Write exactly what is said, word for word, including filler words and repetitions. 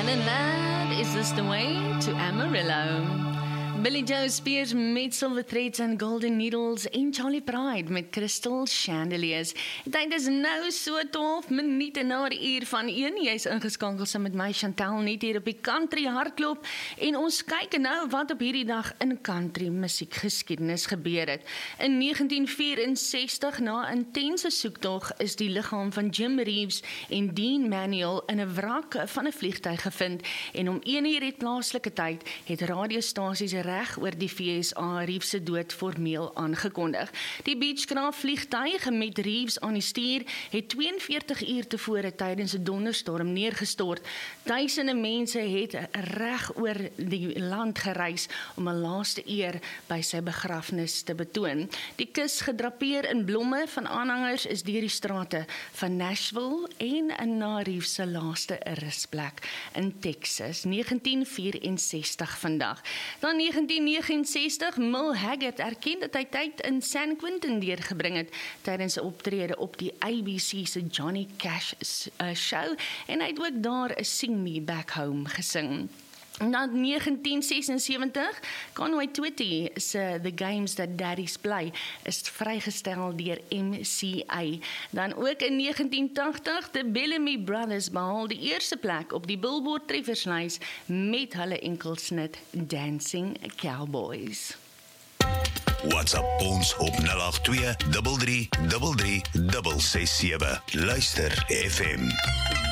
And that is this the way to Amarillo. Billy Joe Spears met Silver Threads and Golden Needles en Charlie Pride met Crystal Chandeliers. Dit is nou so twaalf minute na die uur van een. Jy is ingeskakel saam met my Chantal net hier op die Country Hardloop en ons kyk nou wat op hierdie dag in country musiekgeskiedenis gebeur het. In negentien vierensestig, na 'n intense soektog, is die liggaam van Jim Reeves en Dean Manuel in 'n wrak van 'n vliegtuig gevind en om een uur het plaaslike tyd het radiostasies reg oor die V S A Reeves se dood formeel aangekondig. Die Beechcraft vliegtuig met Reeves aan die stuur het tweeënveertig uur tevore tydens 'n donderstorm neergestort. Duisende mense het reg oor die land gereis om 'n laaste eer by sy begrafnis te betoon. Die kus gedrapeer in blomme van aanhangers is deur die strate van Nashville en na Reeves se laaste rusplek in Texas, negentien vierensestig vandag. Dan negentien negenensestig, Merle Haggard erken dat hy tyd in San Quentin deurgebring het tydens 'n optrede op die A B C se Johnny Cash uh, show en hy het ook daar 'n Sing Me Back Home gesing. Na negentien sesensewentig, Conway Twitty se The Games That Daddies Play is vrygestel deur M C A. Dan ook in negentien tagtig, the Bellamy Brothers behaal die eerste plek op die Billboard trefferslys met hulle enkelsnit Dancing Cowboys. WhatsApp ons op nul agt twee, drie drie drie drie, ses ses sewe. Luister F M.